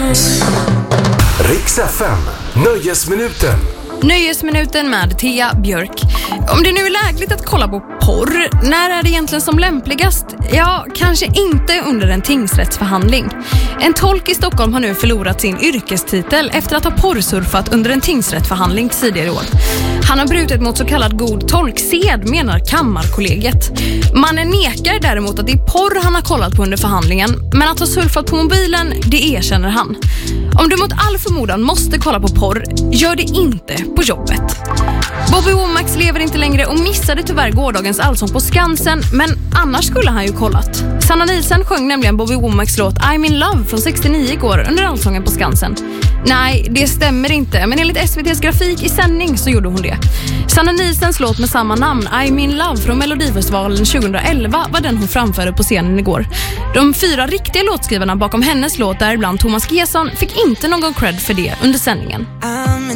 Riks FM, Nöjesminuten. Nöjesminuten med Thea Björk. Om det nu är lägligt att kolla på porr, när är det egentligen som lämpligast? Ja, kanske inte under en tingsrättsförhandling. En tolk i Stockholm har nu förlorat sin yrkestitel efter att ha porrsurfat under en tingsrättsförhandling tidigare i år. Han har brutit mot så kallad god tolksed, menar Kammarkollegiet. Mannen nekar däremot att det är porr han har kollat på under förhandlingen, men att ha surfat på mobilen, det erkänner han. Om du mot all förmodan måste kolla på porr, gör det inte på jobbet. Bobby Womack lever inte längre och missade tyvärr gårdagens Allsång på Skansen, men annars skulle han ju kollat. Sanna Nielsen sjöng nämligen Bobby Womacks låt I'm in love från 69 igår under Allsången på Skansen. Nej, det stämmer inte, men enligt SVT:s grafik i sändning så gjorde hon det. Sanna Nielsens låt med samma namn, I'm in love från Melodifestivalen 2011, var den hon framförde på scenen igår. De 4 riktiga låtskrivarna bakom hennes låt, däribland Thomas Gesson, fick inte någon cred för det under sändningen.